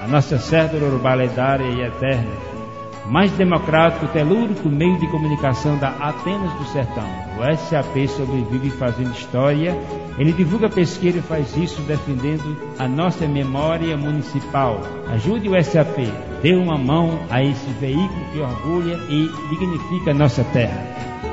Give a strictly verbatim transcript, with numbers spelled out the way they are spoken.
a nossa cédula urbana lendária e eterna, mais democrático e telúrico meio de comunicação da Atenas do Sertão. O S A P sobrevive fazendo história, ele divulga pesquisa e faz isso defendendo a nossa memória municipal. Ajude o S A P, dê uma mão a esse veículo que orgulha e dignifica a nossa terra.